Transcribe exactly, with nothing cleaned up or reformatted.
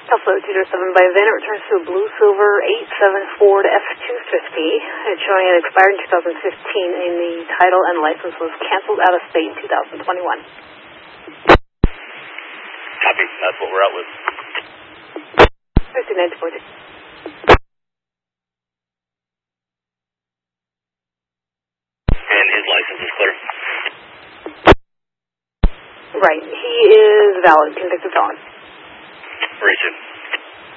Alpha two zero seven by van, it returns to a blue silver eight seven Ford F two fifty. It's showing it expired in two thousand fifteen, and the title and license was canceled out of state in two thousand twenty-one. Copy, that's what we're out with. fifty-nine forty. And his license is clear? Right, he is valid, convicted felon. Very soon.